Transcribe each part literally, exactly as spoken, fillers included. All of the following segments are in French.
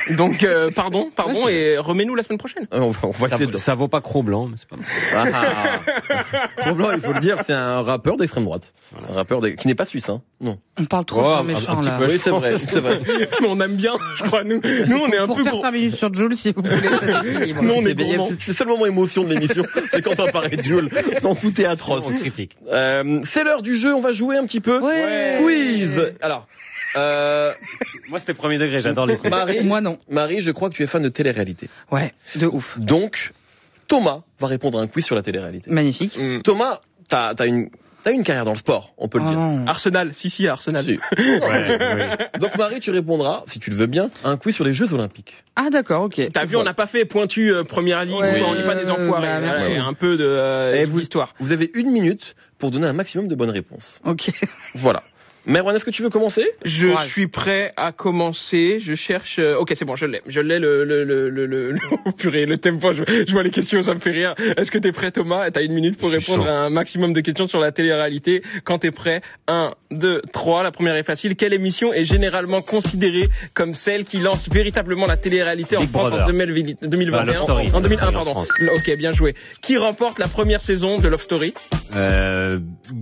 Donc, euh, pardon, pardon, ouais, et remets-nous la semaine prochaine. On va, on va ça, de... ça vaut pas Cro-Blanc, mais c'est pas mal. Ah, Cro-Blanc, il faut le dire, c'est un rappeur d'extrême droite. Voilà. Un rappeur de... qui n'est pas suisse, hein. Non. On parle trop oh, de méchants, là. Oui, c'est vrai, c'est vrai. Mais on aime bien, je crois, nous. Nous, on est un pour peu... Pour faire cinq minutes sur Jul, si vous voulez, c'est non, on est c'est, c'est, c'est le seul moment émotion de l'émission, c'est quand on parle de Jul. Quand tout est atroce. On critique. Euh, c'est l'heure du jeu, on va jouer un petit peu. Ouais. Quiz. Alors... Euh... Moi, c'était premier degré, j'adore les quiz. Marie, moi non. Marie, je crois que tu es fan de télé-réalité. Ouais, de ouf. Donc, Thomas va répondre à un quiz sur la télé-réalité. Magnifique. Mmh. Thomas, t'as, t'as une... T'as une carrière dans le sport, on peut le oh dire. Non. Arsenal, si, si, Arsenal. Si. Ouais, ouais. Donc Marie, tu répondras, si tu le veux bien, à un quiz sur les Jeux Olympiques. Ah d'accord, ok. T'as vu, on n'a pas fait pointu euh, première ligue, ouais, on n'est pas des enfoirés. Bah, voilà, et un peu de euh, vous, histoire. Vous avez une minute pour donner un maximum de bonnes réponses. Ok. Voilà. Merwan, est-ce que tu veux commencer? Je ouais. suis prêt à commencer. Je cherche. Euh... Ok, c'est bon, je l'ai. Je l'ai le le le le le. le... Oh, purée, le tempo. Je... je vois les questions, ça me fait rire. Est-ce que t'es prêt, Thomas? T'as une minute pour répondre à un maximum de questions sur la télé-réalité. Quand t'es prêt, un, deux, trois. La première est facile. Quelle émission est généralement considérée comme celle qui lance véritablement la télé-réalité en Big France Brother. en deux mille vingt et un? Bah, en deux mille un, pardon. France. Ok, bien joué. Qui remporte la première saison de Love Story? Euh,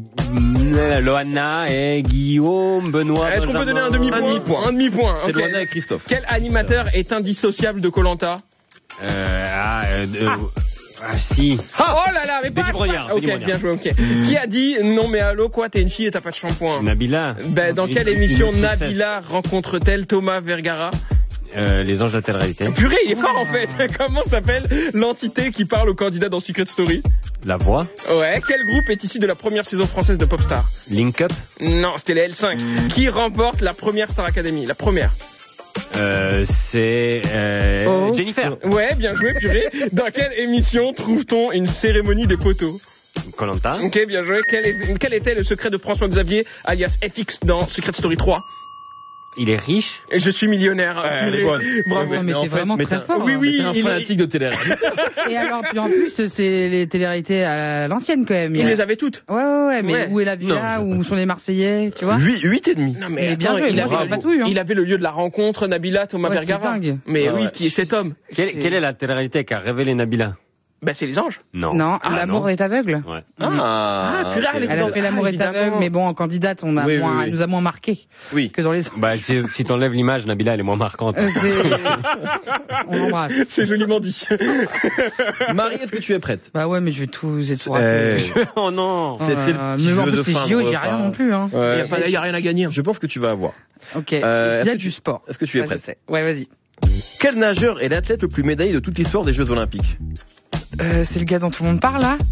Loana et Guillaume, Benoît. Est-ce qu'on peut donner un demi-point? Un demi-point. Un demi-point. C'est Okay. Loana et Christophe. Quel animateur est indissociable de Koh-Lanta? Euh, ah, euh, euh, Ah. ah, si. Ah, oh là là, mais pas, Benny Brognard, pas. Ok, Benny bien joué, ok. Qui a dit non mais allô quoi, t'es une fille et t'as pas de shampoing? Nabila. Ben dans Une- quelle une- émission une Nabila rencontre-t-elle Thomas Vergara? Euh, les anges de la télé-réalité. Purée, il est fort en fait. Comment s'appelle l'entité qui parle aux candidats dans Secret Story? La voix. Ouais, quel groupe est issu de la première saison française de Popstar? Link Up. Non, c'était les L cinq. Qui remporte la première Star Academy? La première. Euh, c'est euh, Oh. Jennifer. Ouais, bien joué, purée. Dans quelle émission trouve-t-on une cérémonie des poteaux? Koh-Lanta. Ok, bien joué. Quel, est, quel était le secret de François Xavier, alias F X, dans Secret Story trois? Il est riche. Et je suis millionnaire. Ouais, Purée. elle est bonne. Bravo. Ouais, mais en t'es fait, vraiment mais très t'es un- fort. Oui, hein. oui. C'est un il est- fanatique de télé-réalité. Et alors, puis en plus, c'est les télé-réalités à l'ancienne quand même. Il y a... les avait toutes. Ouais, ouais, ouais, mais Ouais. où est la villa, Non, où sont les Marseillais, tu vois? huit, huit et demi. Non Mais mais bien attends, joué, il, moi, avait, j'ai pas patouille, hein. il avait le lieu de la rencontre, Nabila, Thomas Ouais, Vergara. c'est dingue. Mais Ah oui, ouais. qui est cet homme? Quelle, quelle est la télé-réalité qui a révélé Nabila? Ben c'est les anges. Non. Non, Ah, l'amour non. est aveugle. Ouais. Ah, Ah, purée, elle est Elle a dans- fait l'amour Ah, est aveugle, évidemment. mais bon, en candidate, on a Oui, moins, oui, oui. elle nous a moins marqué Oui. que dans les autres. Bah, si, si t'enlèves l'image, Nabila, elle est moins marquante. Euh, c'est- on l'embrasse. C'est joliment dit. Marie, est-ce que tu es prête? Bah ouais, mais je vais tout, j'ai tout Euh, raté. Oh non. c'est- c'est le Euh, petit mais en jeu plus, de les fin de J O, j'ai repas. rien non plus, hein. Ouais. Il y a pas- il y a rien à gagner. Je pense que tu vas avoir. Ok. Euh, Il y a est-ce que du tu- sport. Est-ce que tu es Ça, je prête? sais. Ouais, vas-y. Quel nageur est l'athlète le plus médaillé de toute l'histoire des Jeux Olympiques? Euh, c'est le gars dont tout le monde parle, là.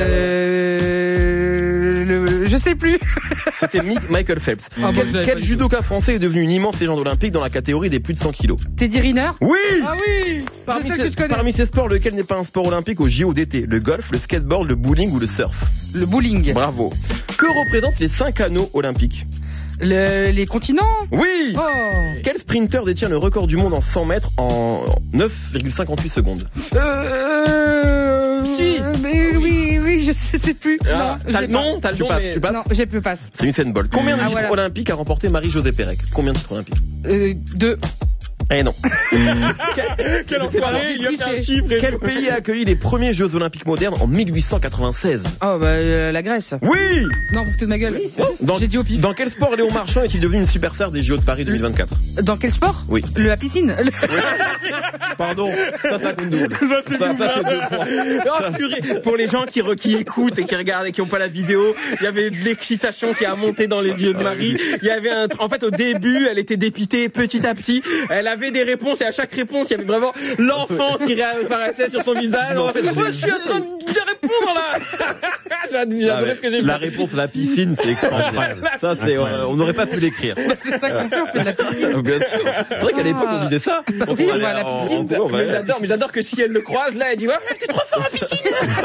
Euh, le, je sais plus. C'était Mick- Michael Phelps. Ah, bon, quel je l'avais quel pas du judoka français est devenu une immense légende olympique dans la catégorie des plus de cent kilos? Teddy Riner. Oui! Ah oui. Parmi C'est ça ces, que je connais. parmi ces sports, lequel n'est pas un sport olympique au J O d'été? Le golf, le skateboard, le bowling ou le surf? Le bowling. Bravo. Que représentent les cinq anneaux olympiques? Le, les continents. Oui! Oh. Quel sprinter détient le record du monde en cent mètres en neuf virgule cinquante-huit secondes? Euh, Si. euh, mais oui, oui, je sais, sais plus. Ah, non, t'as j'ai le pas. nom, t'as le Tu nom, passes, mais... tu passes. Non, j'ai plus passe. C'est Usain Bolt. Combien de Ah, titres voilà. olympiques a remporté Marie-Josée Pérec? Combien de titres olympiques? Euh, deux. Eh non. Quel enfoiré, il y a fait un triché. chiffre. et Quel tout. pays a accueilli les premiers Jeux olympiques modernes en mille huit cent quatre-vingt-seize? Oh, bah, euh, la Grèce. Oui! Non, vous foutez de ma gueule. Dans, J'ai dit au pif. dans quel sport Léon Marchand est-il devenu une superstar des J O de Paris deux mille vingt-quatre? Dans quel sport? Oui. Le, la piscine. Le- Pardon, ça, ça compte double. Ça, c'est Ça, du ça, c'est bluff. deux points. Oh, purée. Pour les gens qui, re- qui écoutent et qui regardent et qui n'ont pas la vidéo, il y avait de l'excitation qui a monté dans les yeux de Marie. Il y avait un, tr- en fait, au début, elle était dépitée petit à petit. Elle avait des réponses et à chaque réponse, il y avait vraiment l'enfant qui réapparaissait sur son visage. En fait, je Moi, l'ai- je suis en train de bien répondre là. J'ai j'adorais ce que j'ai La fait. réponse à la piscine, c'est extraordinaire. Ça, c'est, euh, on n'aurait pas pu l'écrire. C'est ça qu'on fait, on fait de la piscine. Euh, Bien sûr. C'est vrai qu'à l'époque, on disait ça. Quand Oui, on allait va à la en- piscine. en cours, on va Mais aller à la j'adore, mais j'adore que si elle le croise là, elle dit ouais, mais t'es trop fort en piscine.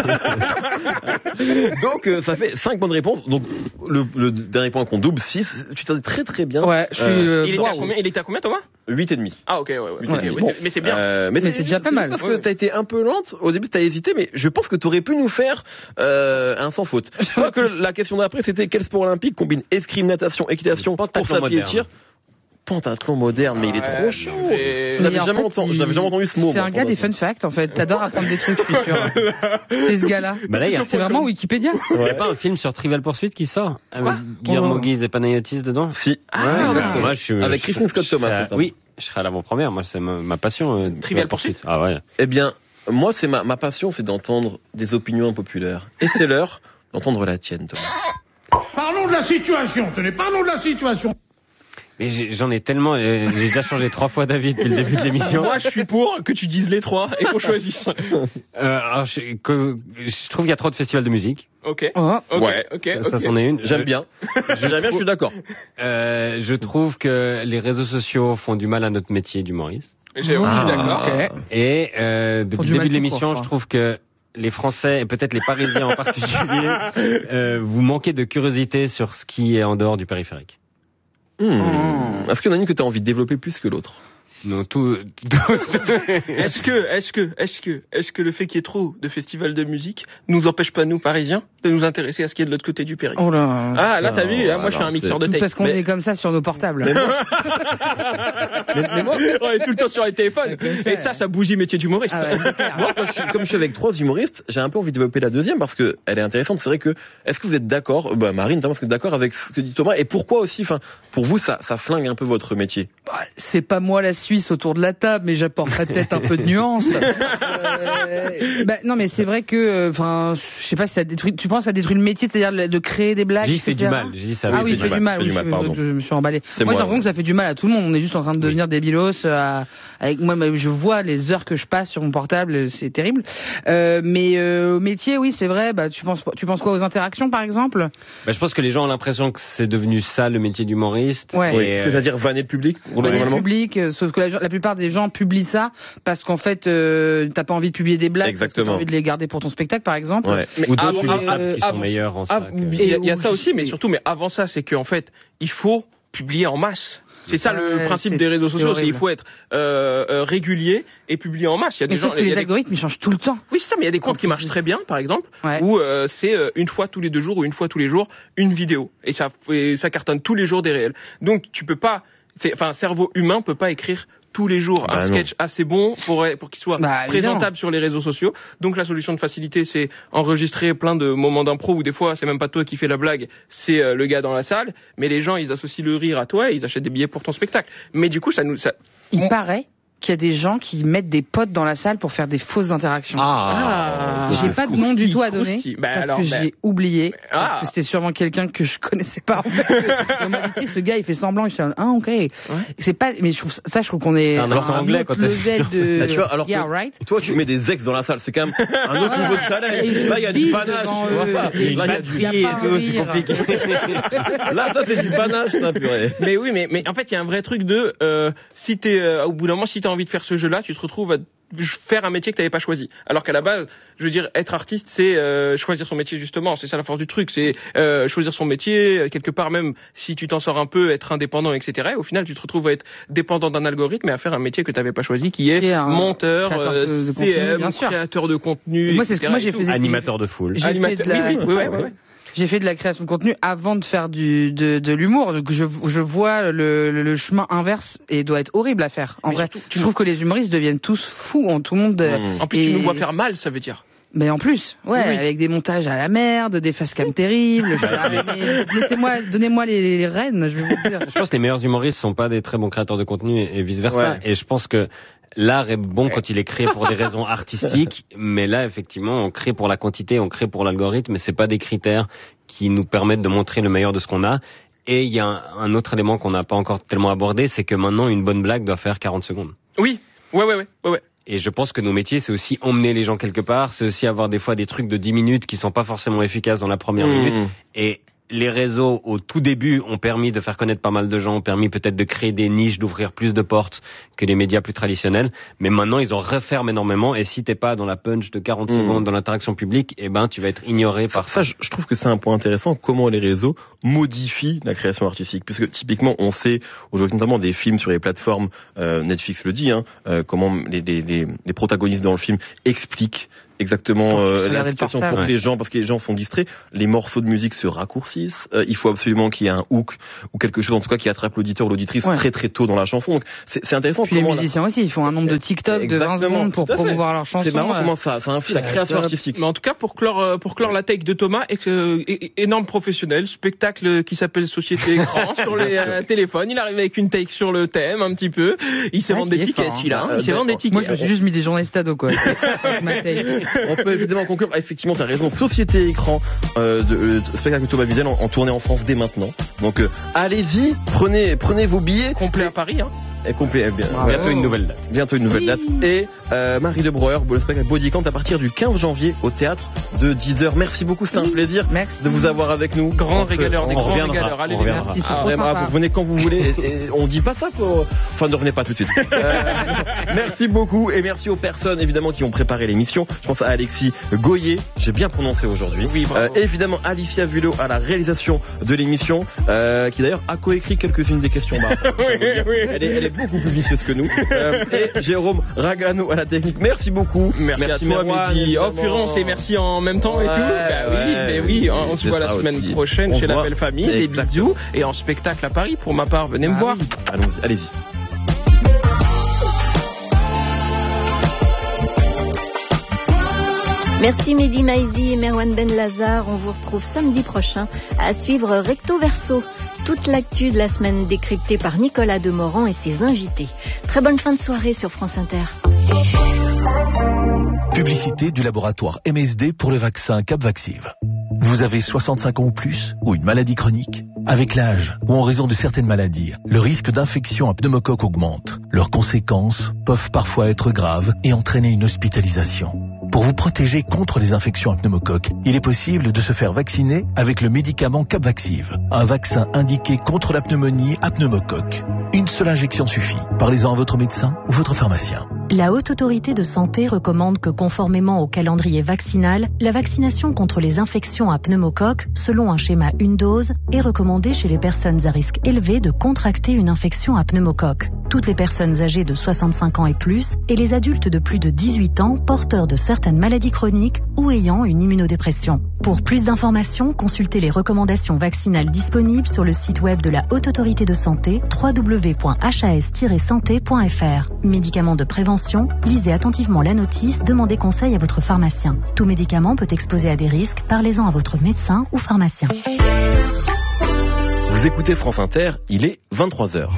Donc, euh, ça fait cinq bonnes réponses. Donc, le, le dernier point qu'on double, six. Tu t'en es très très bien. Ouais, je suis. Euh, euh, Il était à waouh. combien, il était à combien, Thomas? huit et demi. Ah, ok, ouais, ouais. Huit et Ok, demi. ouais, Bon. c'est- mais c'est bien. Euh, Mais c'est déjà pas mal. Parce Ouais, que ouais. t'as été un peu lente. Au début, t'as hésité, mais je pense que t'aurais pu nous faire euh, un sans faute. Je crois que la question d'après, c'était quel sport olympique combine escrime, natation, équitation, course à pied et moderne. tir? pentathlon moderne, mais il est trop Ouais, chaud. mais- Je n'avais Mais en jamais, fait, entendu, il- je n'avais jamais entendu ce mot. C'est moi, un gars des pentathlon. fun facts en fait. T'adores apprendre des trucs, je suis sûr. C'est ce gars-là. Bah là, il y a, C'est vraiment Wikipédia. il y a Ouais. pas un film sur Trivial Pursuit qui sort avec Quoi Guillermo Oh. Guise et Panayotis dedans. Si. Ah, Ouais, exactement. moi, je suis, Avec je- Kristen Scott je Thomas, serais- notamment. Oui, je serai à l'avant-première. Moi, c'est ma, ma passion. euh, Trivial Pursuit. Ah ouais. Eh bien, moi, c'est ma, ma passion, c'est d'entendre des opinions impopulaires. Et c'est l'heure d'entendre la tienne, Thomas. Parlons de la situation, tenez, parlons de la situation. Mais j'ai- j'en ai tellement. euh, j'ai déjà changé trois fois d'avis depuis le début de l'émission. Moi, je suis pour que tu dises les trois et qu'on choisisse. Euh, alors, je, que- je trouve qu'il y a trop de festivals de musique. Ok. Oh. Ok, Ouais, ok, Ça, ok. ça, c'en est une. J'aime Euh, bien. J'aime bien, je suis d'accord. Euh, je trouve que les réseaux sociaux font du mal à notre métier d'humoriste. J'ai aussi Ah. d'accord. Ok. Et euh, Font depuis du le mal début de tout court, l'émission, je je crois. trouve que les Français et peut-être les Parisiens en particulier, euh, vous manquez de curiosité sur ce qui est en dehors du périphérique. Hmm. Est-ce qu'il y en a une que tu as envie de développer plus que l'autre? Non, tout. tout- Est-ce que, est-ce que, est-ce que, est-ce que le fait qu'il y ait trop de festivals de musique nous empêche pas, nous, Parisiens, de nous intéresser à ce qui est de l'autre côté du périph'? Oh là. Ah, là, t'as vu, là, Non, moi, je suis un alors, mixeur de Tout tape. parce qu'on Mais- est comme ça sur nos portables. Mais moi, mais, mais moi, On est tout le temps sur les téléphones. Ouais, c'est Et ça. ça, ça bousille métier d'humoriste. Ah ouais, c'est clair. moi, quand je suis- comme je suis avec trois humoristes, j'ai un peu envie de développer la deuxième parce que elle est intéressante. C'est vrai que, est-ce que vous êtes d'accord, bah, Marine, notamment, est-ce que vous êtes d'accord avec ce que dit Thomas? Et pourquoi aussi, enfin, pour vous, ça, ça flingue un peu votre métier? Bah, c'est pas moi la Suisse autour de la table, mais j'apporterai peut-être un peu de nuance. Euh, bah, non, mais c'est vrai que, enfin, je sais pas si ça détruit. Tu penses que ça détruit le métier, c'est-à-dire de créer des blagues. J'ai dit fait et cetera. du mal. J'ai dit ça. Ah oui, fait fait du mal. fait Oui, du mal, je, pardon. je me suis emballé. C'est Moi, moi, j'ai l'impression ouais. que ça fait du mal à tout le monde. On est juste en train de devenir des bilos. euh, avec moi, je vois les heures que je passe sur mon portable, c'est terrible. Euh, mais euh, au métier, oui, c'est vrai. Bah, tu penses, tu penses quoi aux interactions, par exemple? Bah, je pense que les gens ont l'impression que c'est devenu ça le métier d'humoriste. Ouais. Oui, Et, euh, c'est-à-dire vanner le public, Vanner le globalement. public, euh, sauf que la, la plupart des gens publient ça parce qu'en fait, euh, t'as pas envie de publier des blagues, parce que Exactement. t'as envie de les garder pour ton spectacle, par exemple. Ouais. Mais ou d'autres avant- publient ça euh, parce qu'ils sont avant- meilleurs en Ah, ça. que- il y a, il y a Et ça où- aussi, mais surtout, mais avant ça, c'est qu'en fait, il faut publier en masse. C'est ça le Ouais, principe c'est- des réseaux c'est sociaux, c'est il horrible. faut être euh, euh, régulier et publier en masse. Il y a des Mais gens, sauf que il y a les des- algorithmes, ils changent tout le temps. oui, c'est ça, mais il y a des comptes Quand qui ils marchent disent- très bien, par exemple, Ouais. où euh, c'est euh, une fois tous les deux jours ou une fois tous les jours une vidéo, et ça, et ça cartonne tous les jours des réels. Donc tu peux pas, c'est, enfin, un cerveau humain peut pas écrire tous les jours Bah un non. sketch assez bon pour pour qu'il soit Bah, évidemment. présentable sur les réseaux sociaux. Donc la solution de facilité, c'est enregistrer plein de moments d'impro où des fois c'est même pas toi qui fais la blague, c'est euh, le gars dans la salle, mais les gens ils associent le rire à toi et ils achètent des billets pour ton spectacle. Mais du coup ça nous ça Il Mon- paraît qu'il y a des gens qui mettent des potes dans la salle pour faire des fausses interactions. Ah, J'ai pas de nom du tout à donner croustille. Bah, parce alors, que bah, j'ai oublié Ah. parce que c'était sûrement quelqu'un que je connaissais pas. En fait. Et on m'a dit tu sais, ce gars il fait semblant, je suis ah ok. C'est pas mais je trouve ça, ça, je trouve qu'on est T'as un accent à anglais autre quand t'as- level de Bah, tu vois, alors que- yeah right. Toi, tu mets des ex dans la salle, c'est quand même un autre Voilà. niveau de challenge. Et je Là, il y a du bide panache. devant tu vois. eux. Et Là, il y a je- du il y a crier pas et un tout, c'est rire. compliqué. Là, ça, c'est du panache, ça, purée. Mais oui, mais, mais en fait, il y a un vrai truc de euh, si t'es euh, au bout d'un moment, si t'as envie de faire ce jeu-là, tu te retrouves à faire un métier que t'avais pas choisi. Alors qu'à la base, je veux dire, être artiste, c'est euh, choisir son métier justement. C'est ça la force du truc, c'est euh, choisir son métier quelque part, même si tu t'en sors un peu, être indépendant, et cetera. Et au final, tu te retrouves à être dépendant d'un algorithme et à faire un métier que t'avais pas choisi, qui est, Qui est un monteur, créateur euh, de- de C contenu, M, bien sûr. créateur de contenu. Moi, c'est ce que et cetera moi, j'ai et tout. fait- Animateur de foule. J'ai fait Animateur- de la- oui, oui, oui, ouais, ouais, ouais. J'ai fait de la création de contenu avant de faire du de, de l'humour. Donc je, je vois le, le, le chemin inverse et doit être horrible à faire. En Mais vrai, surtout, je trouve que les humoristes deviennent tous fous. En tout le monde. euh, Mmh. En plus, Et- tu nous vois faire mal, ça veut dire. Mais en plus, ouais, Oui, oui. avec des montages à la merde, des facecam terribles. Je fais, ah, mais laissez-moi, donnez-moi les, les rênes, je vais vous dire. Je pense que les meilleurs humoristes sont pas des très bons créateurs de contenu et vice versa. Ouais. Et je pense que l'art est bon quand il est créé pour des raisons artistiques, mais là effectivement on crée pour la quantité, on crée pour l'algorithme, mais c'est pas des critères qui nous permettent de montrer le meilleur de ce qu'on a. Et il y a un, un autre élément qu'on n'a pas encore tellement abordé, c'est que maintenant une bonne blague doit faire quarante secondes. Oui, ouais, ouais, ouais, ouais, ouais. Et je pense que nos métiers, c'est aussi emmener les gens quelque part, c'est aussi avoir des fois des trucs de dix minutes qui sont pas forcément efficaces dans la première Mmh. minute. Et les réseaux, au tout début, ont permis de faire connaître pas mal de gens, ont permis peut-être de créer des niches, d'ouvrir plus de portes que les médias plus traditionnels. Mais maintenant, ils en referment énormément. Et si t'es pas dans la punch de quarante Mmh. secondes, dans l'interaction publique, eh ben, tu vas être ignoré Ça, par ça, je, je trouve que c'est un point intéressant, comment les réseaux modifient la création artistique. Puisque typiquement, on sait, aujourd'hui notamment des films sur les plateformes, euh, Netflix le dit, hein, euh, comment les, les, les, les protagonistes dans le film expliquent exactement euh, la regarder le situation portable. pour que les gens, parce que les gens sont distraits. Les morceaux de musique se raccourcissent. Euh, il faut absolument qu'il y ait un hook ou quelque chose, en tout cas, qui attrape l'auditeur ou l'auditrice Ouais. très très tôt dans la chanson. Donc c'est, c'est intéressant. Puis les comment musiciens aussi, ils font un nombre de TikTok de vingt Exactement, secondes pour tout à fait. promouvoir leur chanson. C'est marrant euh. comment ça, ça influe la création artistique. Mais en tout cas, pour clore, euh, pour clore la take de Thomas, et que, é- énorme professionnel, spectacle qui s'appelle Société Écran sur les euh, téléphones. Il arrive avec une take sur le thème un petit peu. Il sait Ouais, vendre qui des est tickets, fort, hein. celui-là. hein. Euh, Il sait ben, vendre des moi, tickets. Moi, je me suis juste mis des journalistes ados, quoi. Avec ma taille. On peut évidemment conclure. Effectivement, tu as raison. Société Écran, euh, de, euh, de spectacle de Thomas Wiesel en, en tournée en France dès maintenant. Donc euh, allez-y, prenez, prenez vos billets. Complet à Paris, hein. Et complet, eh bien, Bravo. Bientôt une nouvelle date. bientôt une nouvelle date. Et euh, Marie de Breuer, le spectacle Bodycount à partir du quinze janvier au théâtre de dix heures. Merci beaucoup, c'était un plaisir Merci. de vous avoir avec nous. Grand Entre- régaleur, des on grands reviendra, régaleurs. Allez, on les reviendra. merci. Merci, c'est Ah, trop vraiment, sympa. vous venez quand vous voulez. Et, et on dit pas ça pour... Enfin, ne revenez pas tout de suite. Euh, merci beaucoup et merci aux personnes évidemment qui ont préparé l'émission. Je pense à Alexis Goyer, j'ai bien prononcé aujourd'hui. Oui, bravo. Euh, évidemment Alicia Vulot à la réalisation de l'émission, euh, qui d'ailleurs a coécrit quelques-unes des questions. Bah, ça veut dire, oui. elle, est, elle est beaucoup plus vicieuse que nous. Euh, et Jérôme Ragano à la technique. Merci beaucoup. Merci, à toi, Merwan, Mehdi. Oh, évidemment. purée, on s'est merci en même temps et Ouais, tout. Bah oui, ouais, mais oui, on se c'est voit la ça semaine aussi. prochaine On chez la voit. belle famille. Des Exactement. bisous et en spectacle à Paris pour ma part. Venez me Ah voir. oui. Allons-y, allez-y. Merci Mehdi Maizi et Merwan Ben Lazar. On vous retrouve samedi prochain à suivre Recto Verso. Toute l'actu de la semaine décryptée par Nicolas Demorand et ses invités. Très bonne fin de soirée sur France Inter. Publicité du laboratoire M S D pour le vaccin Capvaxive. Vous avez soixante-cinq ans ou plus ou une maladie chronique? Avec l'âge ou en raison de certaines maladies, le risque d'infection à pneumocoque augmente. Leurs conséquences peuvent parfois être graves et entraîner une hospitalisation. Pour vous protéger contre les infections à pneumocoque, il est possible de se faire vacciner avec le médicament Capvaxive, un vaccin indiqué contre la pneumonie à pneumocoque. Une seule injection suffit. Parlez-en à votre médecin ou votre pharmacien. La Haute Autorité de Santé recommande que, conformément au calendrier vaccinal, la vaccination contre les infections à pneumocoque, selon un schéma une dose, est recommandée chez les personnes à risque élevé de contracter une infection à pneumocoque. Toutes les personnes âgées de soixante-cinq ans et plus et les adultes de plus de dix-huit ans porteurs de certaines maladies chroniques ou ayant une immunodépression. Pour plus d'informations, consultez les recommandations vaccinales disponibles sur le site web de la Haute Autorité de Santé w w w point h a s tiret santé point f r. Médicaments de prévention, lisez attentivement la notice, demandez conseil à votre pharmacien. Tout médicament peut exposer à des risques, parlez-en à votre médecin ou pharmacien. Vous écoutez France Inter, il est vingt-trois heures.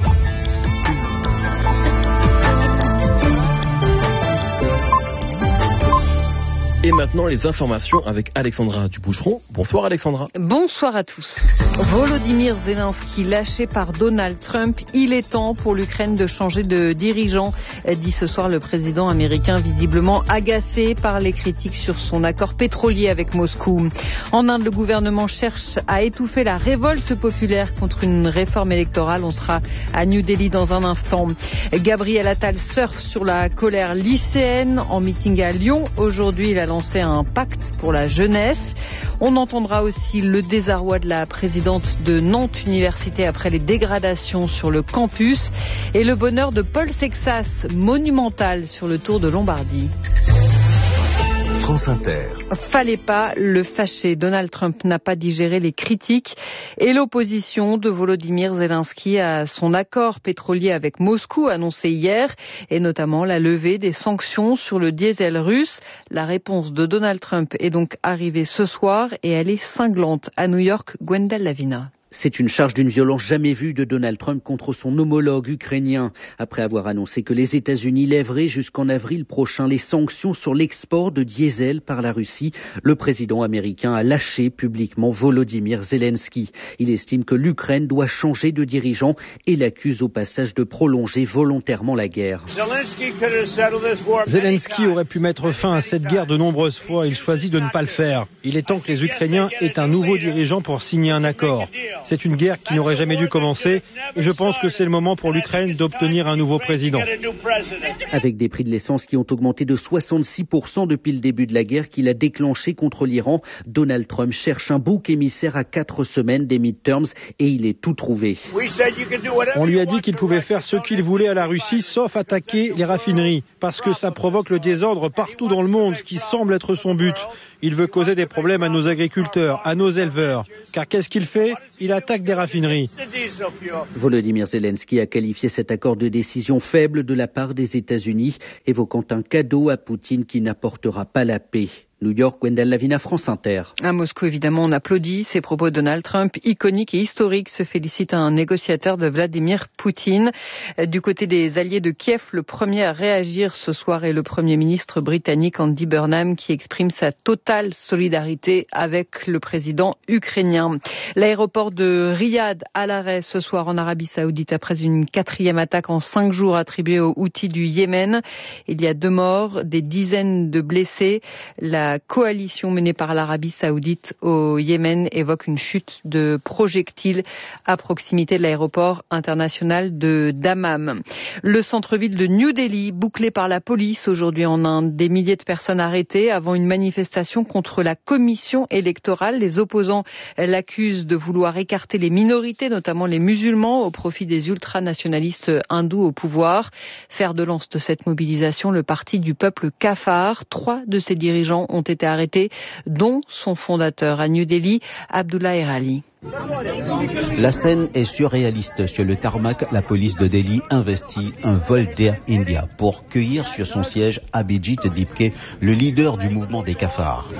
Et maintenant, les informations avec Alexandra Duboucheron. Bonsoir Alexandra. Bonsoir à tous. Volodymyr Zelensky lâché par Donald Trump. Il est temps pour l'Ukraine de changer de dirigeant, dit ce soir le président américain, visiblement agacé par les critiques sur son accord pétrolier avec Moscou. En Inde, le gouvernement cherche à étouffer la révolte populaire contre une réforme électorale. On sera à New Delhi dans un instant. Gabriel Attal surfe sur la colère lycéenne en meeting à Lyon. Aujourd'hui, il a lancé un pacte pour la jeunesse. On entendra aussi le désarroi de la présidente de Nantes Université après les dégradations sur le campus et le bonheur de Paul Sexas, monumental sur le Tour de Lombardie. France Inter. Fallait pas le fâcher. Donald Trump n'a pas digéré les critiques et l'opposition de Volodymyr Zelensky à son accord pétrolier avec Moscou annoncé hier, et notamment la levée des sanctions sur le diesel russe. La réponse de Donald Trump est donc arrivée ce soir et elle est cinglante. À New York, Gwendal Lavina. C'est une charge d'une violence jamais vue de Donald Trump contre son homologue ukrainien. Après avoir annoncé que les États-Unis lèveraient jusqu'en avril prochain les sanctions sur l'export de diesel par la Russie, le président américain a lâché publiquement Volodymyr Zelensky. Il estime que l'Ukraine doit changer de dirigeant et l'accuse au passage de prolonger volontairement la guerre. Zelensky aurait pu mettre fin à cette guerre de nombreuses fois. Il choisit de ne pas le faire. Il est temps que les Ukrainiens aient un nouveau dirigeant pour signer un accord. C'est une guerre qui n'aurait jamais dû commencer et je pense que c'est le moment pour l'Ukraine d'obtenir un nouveau président. Avec des prix de l'essence qui ont augmenté de soixante-six pour cent depuis le début de la guerre qu'il a déclenchée contre l'Iran, Donald Trump cherche un bouc émissaire à quatre semaines des midterms et il est tout trouvé. On lui a dit qu'il pouvait faire ce qu'il voulait à la Russie sauf attaquer les raffineries parce que ça provoque le désordre partout dans le monde, ce qui semble être son but. Il veut causer des problèmes à nos agriculteurs, à nos éleveurs. Car qu'est-ce qu'il fait? Il attaque des raffineries. Volodymyr Zelensky a qualifié cet accord de décision faible de la part des États-Unis, évoquant un cadeau à Poutine qui n'apportera pas la paix. New York, Gwendal Lavina, France Inter. À Moscou, évidemment, on applaudit ces propos de Donald Trump, iconique et historique, se félicite un négociateur de Vladimir Poutine. Du côté des alliés de Kiev, le premier à réagir ce soir est le Premier ministre britannique Andy Burnham qui exprime sa totale solidarité avec le président ukrainien. L'aéroport de Riyad à l'arrêt ce soir en Arabie Saoudite après une quatrième attaque en cinq jours attribuée aux Houthis du Yémen. Il y a deux morts, des dizaines de blessés. La La coalition menée par l'Arabie Saoudite au Yémen évoque une chute de projectiles à proximité de l'aéroport international de Dammam. Le centre-ville de New Delhi, bouclé par la police aujourd'hui en Inde. Des milliers de personnes arrêtées avant une manifestation contre la commission électorale. Les opposants l'accusent de vouloir écarter les minorités, notamment les musulmans, au profit des ultranationalistes hindous au pouvoir. Fer de lance de cette mobilisation, le parti du peuple kafar. Trois de ses dirigeants ont été arrêtés, dont son fondateur à New Delhi, Abdullah Erali. La scène est surréaliste. Sur le tarmac, la police de Delhi investit un vol d'Air India pour cueillir sur son siège Abhijit Dipke, le leader du mouvement des cafards.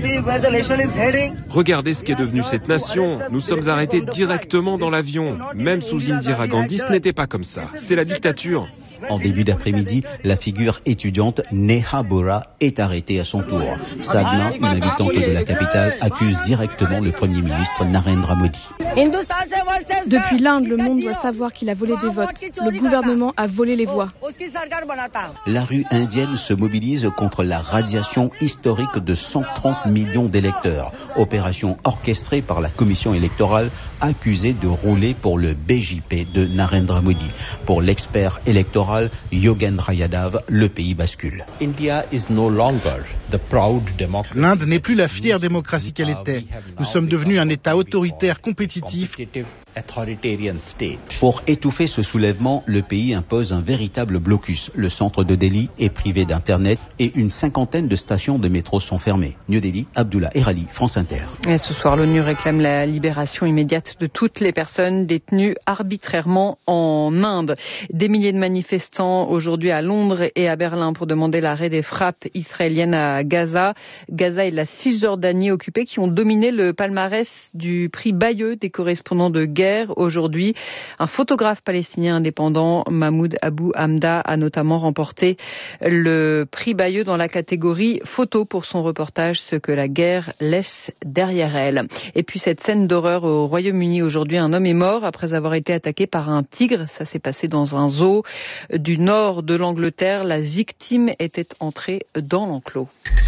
Regardez ce qu'est devenu cette nation. Nous sommes arrêtés directement dans l'avion. Même sous Indira Gandhi, ce n'était pas comme ça. C'est la dictature. En début d'après-midi, la figure étudiante Neha Bora est arrêtée à son tour. Sadhna, une habitante de la capitale, accuse directement le Premier ministre Narendra Modi. Depuis l'Inde, le monde doit savoir qu'il a volé des votes. Le gouvernement a volé les voix. La rue indienne se mobilise contre la radiation historique de cent trente millions d'électeurs. Opération orchestrée par la commission électorale accusée de rouler pour le B J P de Narendra Modi. Pour l'expert électoral Yogendra Yadav, le pays bascule. L'Inde n'est plus la fière démocratie qu'elle était. Nous sommes devenus un État autoritaire compétitif. Pour étouffer ce soulèvement, le pays impose un véritable blocus. Le centre de Delhi est privé d'internet et une cinquantaine de stations de métro sont fermées. New Delhi, Abdullah Erali, France Inter. Et ce soir, l'ONU réclame la libération immédiate de toutes les personnes détenues arbitrairement en Inde. Des milliers de manifestants aujourd'hui à Londres et à Berlin pour demander l'arrêt des frappes israéliennes à Gaza. Gaza et la Cisjordanie occupée qui ont dominé le palmarès du prix Bayeux des correspondants de guerre aujourd'hui. Un photographe palestinien indépendant, Mahmoud Abou Hamda, a notamment remporté le prix Bayeux dans la catégorie photo pour son reportage Ce que la guerre laisse derrière elle. Et puis cette scène d'horreur au Royaume-Uni aujourd'hui, un homme est mort après avoir été attaqué par un tigre. Ça s'est passé dans un zoo du nord de l'Angleterre. La victime était entrée dans l'enclos.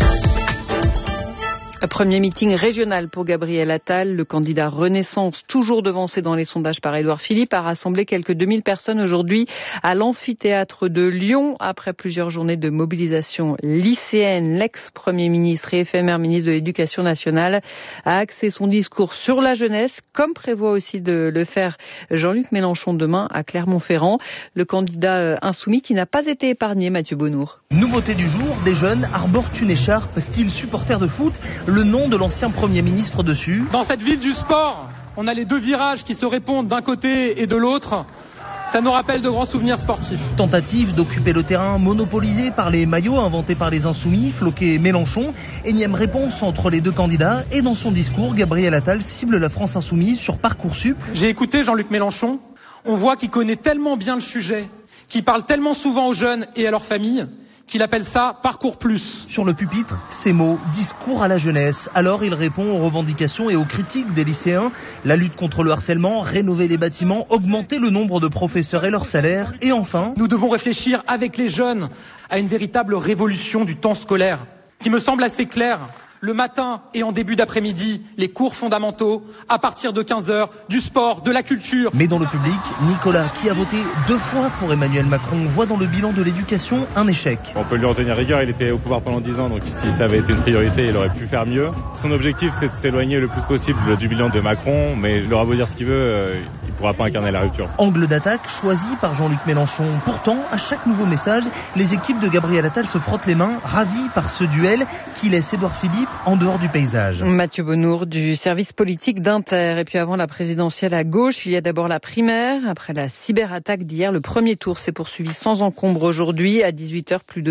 Premier meeting régional pour Gabriel Attal. Le candidat Renaissance, toujours devancé dans les sondages par Édouard Philippe, a rassemblé quelques deux mille personnes aujourd'hui à l'amphithéâtre de Lyon. Après plusieurs journées de mobilisation lycéenne, l'ex-premier ministre et éphémère ministre de l'Éducation nationale a axé son discours sur la jeunesse, comme prévoit aussi de le faire Jean-Luc Mélenchon demain à Clermont-Ferrand. Le candidat insoumis qui n'a pas été épargné, Mathieu Bonnour. Nouveauté du jour, des jeunes arborent une écharpe style supporter de foot, le nom de l'ancien Premier ministre dessus. Dans cette ville du sport, on a les deux virages qui se répondent d'un côté et de l'autre. Ça nous rappelle de grands souvenirs sportifs. Tentative d'occuper le terrain monopolisé par les maillots inventés par les insoumis, Floquet et Mélenchon. Énième réponse entre les deux candidats et dans son discours, Gabriel Attal cible la France insoumise sur Parcoursup. J'ai écouté Jean-Luc Mélenchon. On voit qu'il connaît tellement bien le sujet, qu'il parle tellement souvent aux jeunes et à leurs familles, qu'il appelle ça Parcours Plus. Sur le pupitre, ces mots, discours à la jeunesse. Alors il répond aux revendications et aux critiques des lycéens. La lutte contre le harcèlement, rénover les bâtiments, augmenter le nombre de professeurs et leurs salaires. Et enfin, nous devons réfléchir avec les jeunes à une véritable révolution du temps scolaire, qui me semble assez claire. le matin et en début d'après-midi, les cours fondamentaux, à partir de quinze heures, du sport, de la culture. Mais dans le public, Nicolas, qui a voté deux fois pour Emmanuel Macron, voit dans le bilan de l'éducation un échec. On peut lui en tenir rigueur, il était au pouvoir pendant dix ans, donc si ça avait été une priorité, il aurait pu faire mieux. Son objectif, c'est de s'éloigner le plus possible du bilan de Macron, mais il aura beau dire ce qu'il veut, il ne pourra pas incarner la rupture. Angle d'attaque choisi par Jean-Luc Mélenchon. Pourtant, à chaque nouveau message, les équipes de Gabriel Attal se frottent les mains, ravis par ce duel qui laisse Édouard Philippe en dehors du paysage. Mathieu Bonnour du service politique d'Inter. Et puis avant la présidentielle à gauche, il y a d'abord la primaire. Après la cyberattaque d'hier, le premier tour s'est poursuivi sans encombre aujourd'hui. À dix-huit heures, plus de